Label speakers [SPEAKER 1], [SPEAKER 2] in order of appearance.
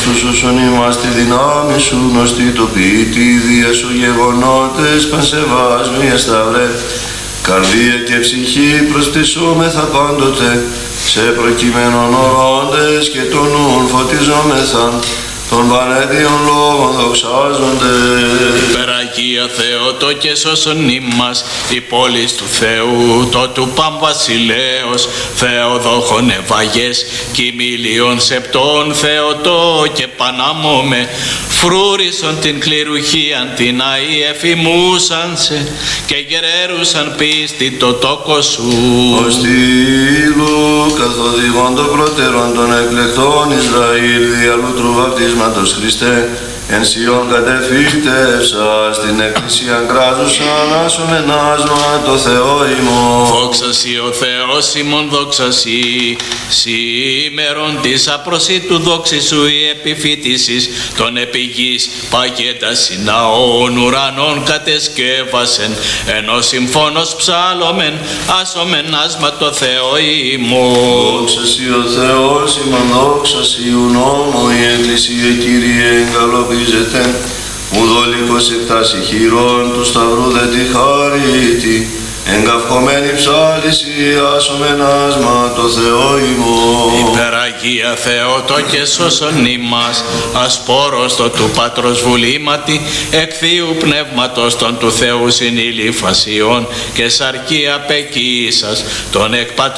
[SPEAKER 1] Χριστός όσον ημάς τη δυνάμει σου γνωστή το ποιητή δια σου γεγονότες πανσεβάσμια σταυρέ. Καρδία και ψυχή προσπτυσσόμεθα πάντοτε σε προκειμένων ορώντες και το νουν φωτιζόμεθα των πανέτιων λόγων δοξάζονται.
[SPEAKER 2] Υπεραγία Θεότο και σώσον ημάς η πόλης του Θεού, το του Παμβασιλέως, Θεοδόχων ευαγές, κοιμήλιον σεπτών Θεοτό και Πανάμωμε, φρούρισον την κληρουχίαν την αή εφημούσαν σε και γερέρουσαν πίστη το τόκο σου.
[SPEAKER 1] Ο στήλου καθοδηγών των πρότερων των εκλεκτών Ισραήλ διαλούτρου βαπτίσματος Χριστέ, εν Σιών κατεφύτευσα στην εκκλησία κράζουσαν άσομενάσμα το Θεό ημών.
[SPEAKER 2] Δόξα σοι ο Θεός ημών, δόξα σοι, σήμερον της απροσίτου δόξη σου η επιφύτησης των επιγής παγέτα συναών ουρανών κατεσκεύασεν, ενώ συμφώνος ψάλομεν άσομενάσμα το Θεό ημών.
[SPEAKER 1] Δόξα σοι ο Θεός ημών, δόξα σοι ου νόμο η εκκλησία Κύριε εγκαλοπίζεται, ουδόλικος εκτάσει χειρών του σταυρού δε τη χάρητη, εγκαυχομένη ψάλιση άσομενάσμα το Θεό ημών.
[SPEAKER 2] Υπεραγία Θεότο και σώσον ημάς, ασπόρωστο του Πατρος βουλήματι, εκ Θείου Πνεύματος των του Θεού συνήλυφασιών και σαρκία πεκίσας, των εκ